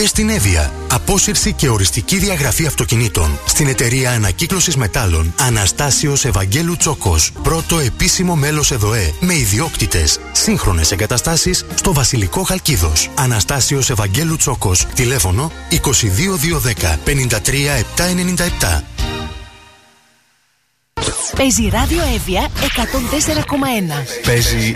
Και στην Εύβοια. Απόσυρση και οριστική διαγραφή αυτοκινήτων. Στην εταιρεία ανακύκλωσης μετάλλων Αναστάσιος Ευαγγέλου Τσόκος. Πρώτο επίσημο μέλος ΕΔΟΕ. Με ιδιόκτητες. Σύγχρονες εγκαταστάσεις στο Βασιλικό Χαλκίδος. Αναστάσιος Ευαγγέλου Τσόκος. Τηλέφωνο 22210 53797. Παίζει ράδιο Εύβοια 104,1. Παίζει